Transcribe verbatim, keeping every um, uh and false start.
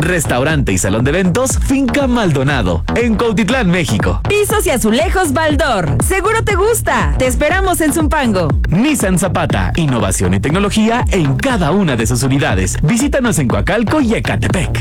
Restaurante y salón de eventos Finca Maldonado, en Cuautitlán, México. Pisos y azulejos Baldor. Seguro te gusta. Te esperamos en Zumpango. Nissan Zapata, innovación y tecnología en cada una de sus unidades. Visítanos en Coacalco y Ecatepec.